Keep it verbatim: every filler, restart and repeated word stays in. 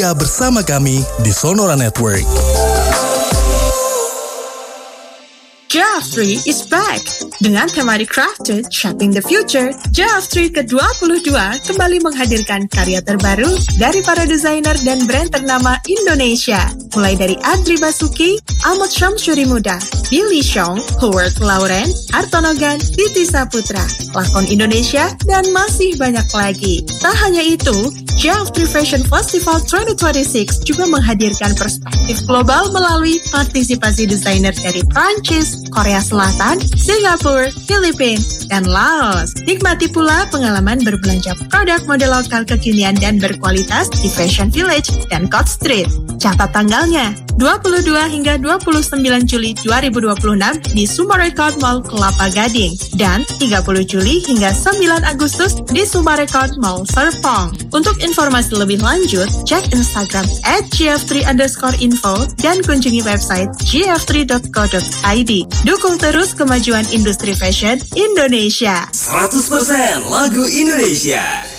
bersama kami di Sonora Network. J F three is back. Dengan tema Crafted, Shaping the Future, J F three ke dua puluh dua kembali menghadirkan karya terbaru dari para desainer dan brand ternama Indonesia. Mulai dari Adri Basuki, Ahmad Syamsuri Muda, Billy Xiong, Howard Lauren, Hartono Gan, Titi Saputra, lakon Indonesia, dan masih banyak lagi. Tak hanya itu, J F three Fashion Festival dua ribu dua puluh enam juga menghadirkan perspektif global melalui partisipasi desainer dari Prancis, Korea Selatan, Singapura, Filipina, dan Laos. Nikmati pula pengalaman berbelanja produk model lokal kekinian dan berkualitas di Fashion Village dan Court Street. Catat tanggalnya, dua puluh dua hingga dua puluh sembilan Juli dua ribu dua puluh enam di Sumarekon Mall Kelapa Gading dan tiga puluh Juli hingga sembilan Agustus di Sumarekon Mall Serpong. Untuk informasi lebih lanjut, cek Instagram at J F three underscore info dan kunjungi website j f three dot co dot i d. Dukung terus kemajuan industri fashion Indonesia. seratus persen lagu Indonesia.